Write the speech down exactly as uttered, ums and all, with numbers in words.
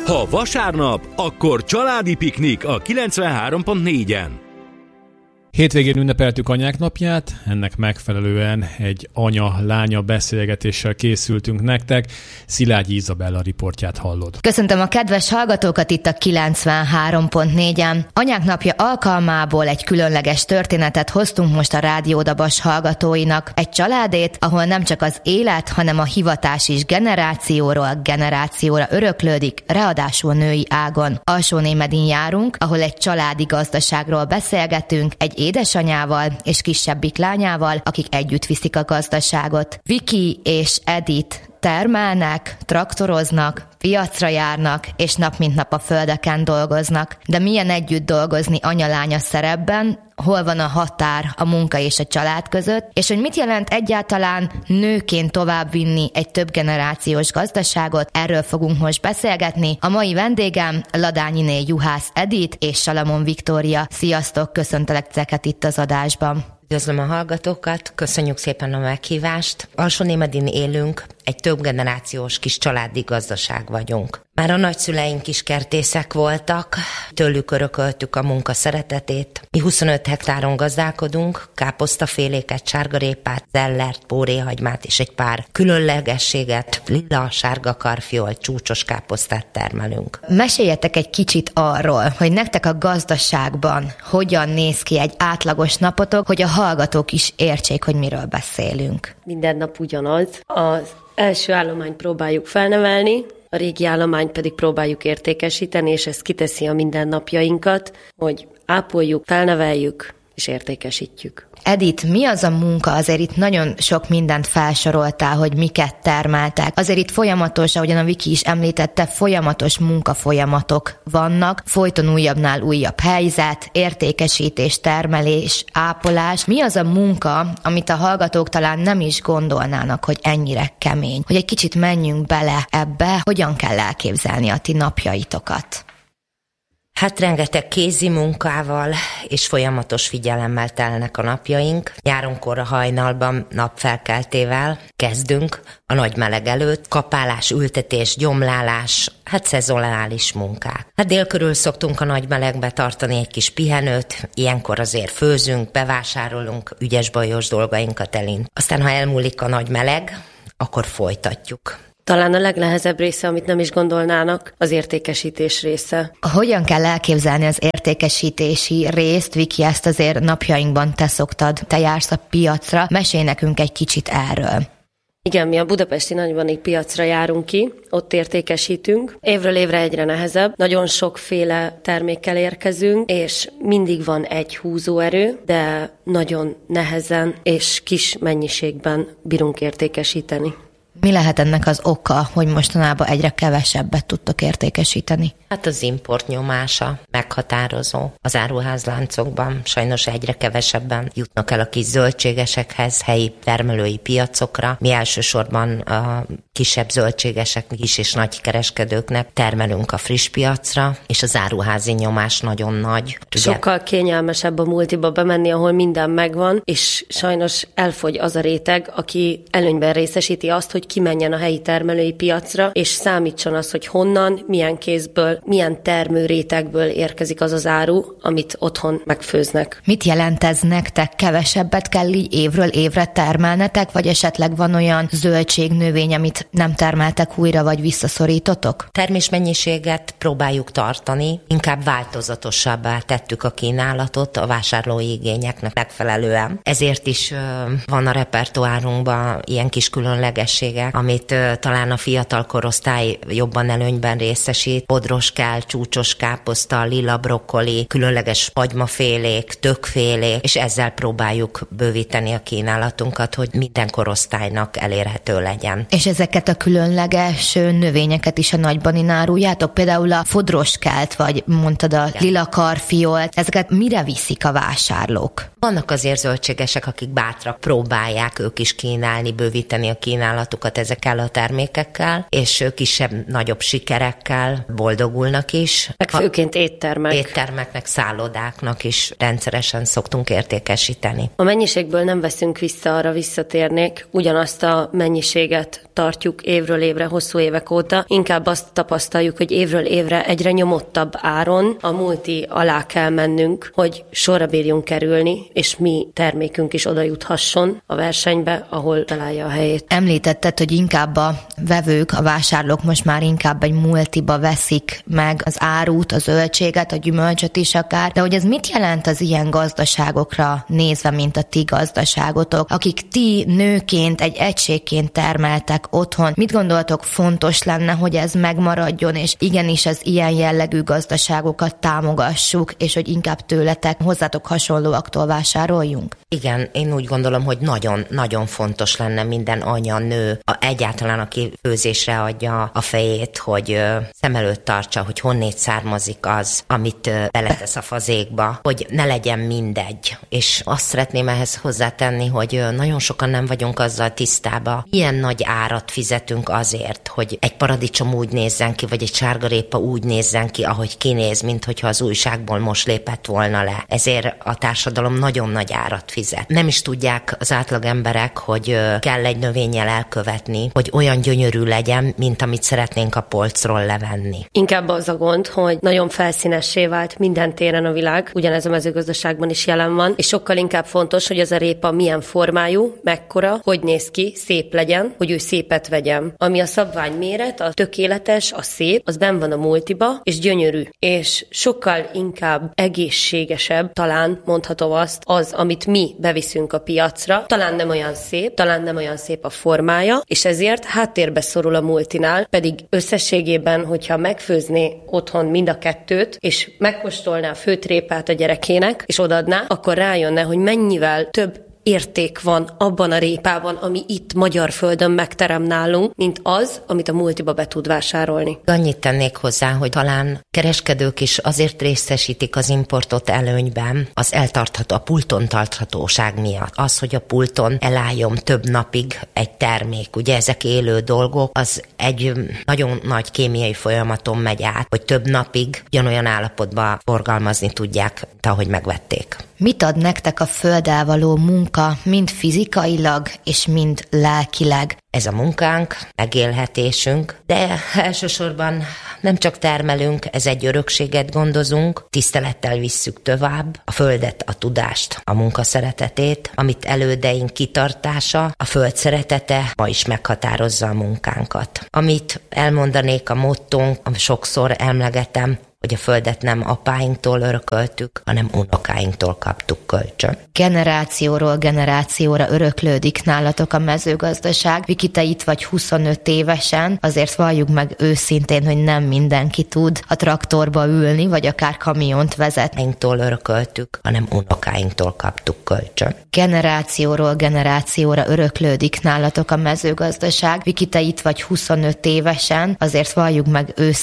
Ha vasárnap, akkor családi piknik a kilencvenhárom pont négyen. Hétvégén ünnepeltük Anyák napját, ennek megfelelően egy anya-lánya beszélgetéssel készültünk nektek. Szilágyi Izabella riportját hallod. Köszöntöm a kedves hallgatókat itt a kilencvenhárom pont négyen. Anyák napja alkalmából egy különleges történetet hoztunk most a Rádió Dabas hallgatóinak. Egy családét, ahol nem csak az élet, hanem a hivatás is generációról generációra öröklődik, ráadásul női ágon. Alsónémedin járunk, ahol egy családi gazdaságról beszélgetünk, egy édesanyával és kisebbik lányával, akik együtt viszik a gazdaságot. Viki és Edith termelnek, traktoroznak, piacra járnak, és nap mint nap a földeken dolgoznak. De milyen együtt dolgozni anya-lánya szerepben, hol van a határ a munka és a család között, és hogy mit jelent egyáltalán nőként továbbvinni egy több generációs gazdaságot, erről fogunk most beszélgetni. A mai vendégem Ladányiné Juhász Edith és Salamon Viktória. Sziasztok, köszöntelek titeket itt az adásban. Üdvözlöm a hallgatókat, köszönjük szépen a meghívást. Alsónémedin élünk, egy több generációs kis családi gazdaság vagyunk. Már a nagyszüleink is kertészek voltak, tőlük örököltük a munka szeretetét. Mi huszonöt hektáron gazdálkodunk, káposztaféléket, sárgarépát, zellert, póréhagymát és egy pár különlegességet, lila, sárga karfiol, csúcsos káposztát termelünk. Meséljetek egy kicsit arról, hogy nektek a gazdaságban hogyan néz ki egy átlagos napotok, hogy a hallgatók is értsék, hogy miről beszélünk. Minden nap ugyanaz. Az első állományt próbáljuk felnevelni, a régi állományt pedig próbáljuk értékesíteni, és ez kiteszi a mindennapjainkat, hogy ápoljuk, felneveljük és értékesítjük. Edith, mi az a munka? Azért itt nagyon sok mindent felsoroltál, hogy miket termeltek. Azért itt folyamatos, ahogyan a Viki is említette, folyamatos munkafolyamatok vannak, folyton újabbnál újabb helyzet, értékesítés, termelés, ápolás. Mi az a munka, amit a hallgatók talán nem is gondolnának, hogy ennyire kemény? Hogy egy kicsit menjünk bele ebbe, hogyan kell elképzelni a ti napjaitokat? Hát rengeteg kézi munkával és folyamatos figyelemmel telnek a napjaink. Nyáronkor a hajnalban napfelkeltével kezdünk a nagy meleg előtt. Kapálás, ültetés, gyomlálás, hát szezonális munkák. Hát dél körül szoktunk a nagy melegbe tartani egy kis pihenőt, ilyenkor azért főzünk, bevásárolunk, ügyes-bajos dolgainkat elint. Aztán, ha elmúlik a nagy meleg, akkor folytatjuk. Talán a legnehezebb része, amit nem is gondolnának, az értékesítés része. Hogyan kell elképzelni az értékesítési részt? Viki, ezt azért napjainkban te szoktad, te jársz a piacra. Mesélj nekünk egy kicsit erről. Igen, mi a budapesti nagybani piacra járunk ki, ott értékesítünk. Évről évre egyre nehezebb, nagyon sokféle termékkel érkezünk, és mindig van egy húzóerő, de nagyon nehezen és kis mennyiségben bírunk értékesíteni. Mi lehet ennek az oka, hogy mostanában egyre kevesebbet tudtok értékesíteni? Hát az import nyomása meghatározó. Az áruházláncokban sajnos egyre kevesebben jutnak el a kis zöldségesekhez, helyi termelői piacokra. Mi elsősorban a kisebb zöldségesek, kis és nagy kereskedőknek termelünk a friss piacra, és az áruházi nyomás nagyon nagy. Sokkal kényelmesebb a multiba bemenni, ahol minden megvan, és sajnos elfogy az a réteg, aki előnyben részesíti azt, hogy kimenjen a helyi termelői piacra, és számítson az, hogy honnan, milyen kézből, milyen termőrétegből érkezik az az áru, amit otthon megfőznek. Mit jelent ez nektek? Kevesebbet kell így évről évre termelnetek, vagy esetleg van olyan zöldségnövény, amit nem termeltek újra, vagy visszaszorítotok? Termésmennyiséget próbáljuk tartani, inkább változatosabbá tettük a kínálatot a vásárlói igényeknek megfelelően. Ezért is uh, van a repertoárunkban ilyen kis különlegességek, amit uh, talán a fiatal korosztály jobban előnyben részesít. Podroskál, csúcsos káposzta, lila brokkoli, különleges hagymafélék, tökfélék, és ezzel próbáljuk bővíteni a kínálatunkat, hogy minden korosztálynak elérhető legyen. És ezeket a különleges növényeket is a nagyban áruljátok? Például a fodroskált, vagy mondtad a lila karfiolt, ezeket mire viszik a vásárlók? Vannak azért zöldségesek, akik bátrak próbálják ők is kínálni, bővíteni a kínálatukat magukat ezekkel a termékekkel, és kisebb-nagyobb sikerekkel boldogulnak is. Meg főként éttermek. Éttermeknek, szállodáknak is rendszeresen szoktunk értékesíteni. A mennyiségből nem veszünk vissza, arra visszatérnék. Ugyanazt a mennyiséget tartjuk évről évre, hosszú évek óta. Inkább azt tapasztaljuk, hogy évről évre egyre nyomottabb áron a multi alá kell mennünk, hogy sorra bírjunk kerülni, és mi termékünk is oda juthasson a versenybe, ahol találja a helyét. Említetted, hogy inkább a vevők, a vásárlók most már inkább egy multiba veszik meg az árut, a zöldséget, a gyümölcsöt is akár, de hogy ez mit jelent az ilyen gazdaságokra nézve, mint a ti gazdaságotok, akik ti nőként, egy egységként termeltek otthon. Mit gondoltok, fontos lenne, hogy ez megmaradjon, és igenis az ilyen jellegű gazdaságokat támogassuk, és hogy inkább tőletek, hozzátok hasonlóaktól vásároljunk? Igen, én úgy gondolom, hogy nagyon-nagyon fontos lenne minden anya, nő, a, egyáltalán aki főzésre adja a fejét, hogy ö, szem előtt tartsa, hogy honnét származik az, amit ö, beletesz a fazékba, hogy ne legyen mindegy. És azt szeretném ehhez hozzátenni, hogy ö, nagyon sokan nem vagyunk azzal tisztában, milyen nagy árat fizetünk azért, hogy egy paradicsom úgy nézzen ki, vagy egy sárgarépa úgy nézzen ki, ahogy kinéz, mint hogyha az újságból most lépett volna le. Ezért a társadalom nagyon nagy árat fizet. Nem is tudják az átlag emberek, hogy ö, kell egy növényel elkövetni, hogy olyan gyönyörű legyen, mint amit szeretnénk a polcról levenni. Inkább az a gond, hogy nagyon felszínessé vált minden téren a világ, ugyanez a mezőgazdaságban is jelen van, és sokkal inkább fontos, hogy az a répa milyen formájú, mekkora, hogy néz ki, szép legyen, hogy ő szépet vegyen. Ami a szabvány méret, a tökéletes, a szép, az benn van a multiba, és gyönyörű. És sokkal inkább egészségesebb, talán mondhatom azt, az, amit mi beviszünk a piacra, talán nem olyan szép, talán nem olyan szép a formája, és ezért háttérbe szorul a multinál, pedig összességében, hogyha megfőzné otthon mind a kettőt, és megkóstolná a főtrépát a gyerekének, és odaadná, akkor rájönne, hogy mennyivel több érték van abban a répában, ami itt magyar földön megterem nálunk, mint az, amit a multiba be tud vásárolni. Annyit tennék hozzá, hogy talán kereskedők is azért részesítik az importot előnyben, az eltartható, a pulton tarthatóság miatt. Az, hogy a pulton elálljon több napig egy termék, ugye ezek élő dolgok, az egy nagyon nagy kémiai folyamaton megy át, hogy több napig ugyanolyan állapotban forgalmazni tudják, mint ahogy megvették. Mit ad nektek a földdel való munka, mind fizikailag és mind lelkileg? Ez a munkánk, megélhetésünk, de elsősorban nem csak termelünk, ez egy örökséget gondozunk, tisztelettel visszük tovább a földet, a tudást, a munka szeretetét, amit elődeink kitartása, a föld szeretete ma is meghatározza a munkánkat. Amit elmondanék a mottónk, amit sokszor emlegetem, hogy a földet nem apáinktól örököltük, hanem unokáinktól kaptuk kölcsön. Generációról generációra öröklődik nálatok a mezőgazdaság. Viki, te itt vagy huszonöt évesen, azért valljuk meg őszintén, hogy nem mindenki tud a traktorba ülni, vagy akár kamiont vezetni. Inktól örököltük, hanem unokáinktól kaptuk kölcsön. Generációról generációra öröklődik nálatok a mezőgazdaság. Viki, te itt vagy huszonöt évesen, azért valljuk meg őszintén,